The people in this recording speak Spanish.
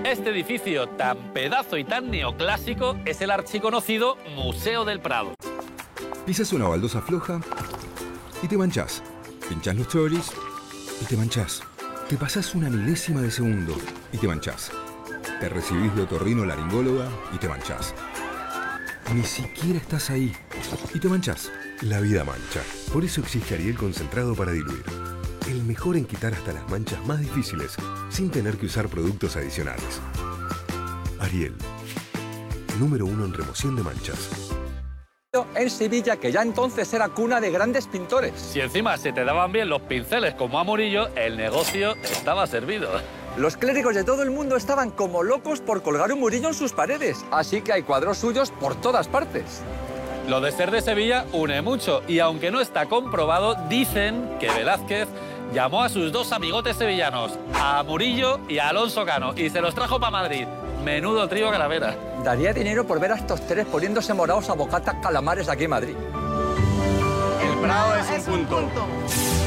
Este edificio tan pedazo y tan neoclásico es el archiconocido Museo del Prado. Pisas una baldosa floja y te manchás. Pinchás los choris y te manchás. Te pasás una milésima de segundo y te manchás. Te recibís de otorrino-laringóloga y te manchás. Ni siquiera estás ahí y te manchás. La vida mancha. Por eso existe Ariel Concentrado para diluir. El mejor en quitar hasta las manchas más difíciles sin tener que usar productos adicionales. Ariel, número 1 en remoción de manchas. En Sevilla, que ya entonces era cuna de grandes pintores. Si encima se te daban bien los pinceles como a Murillo, el negocio estaba servido. Los clérigos de todo el mundo estaban como locos por colgar un Murillo en sus paredes, así que hay cuadros suyos por todas partes. Lo de ser de Sevilla une mucho y aunque no está comprobado, dicen que Velázquez llamó a sus dos amigotes sevillanos, a Murillo y a Alonso Cano, y se los trajo para Madrid. Menudo trío calavera. Daría dinero por ver a estos tres poniéndose morados a bocatas calamares aquí en Madrid. El Prado es un punto.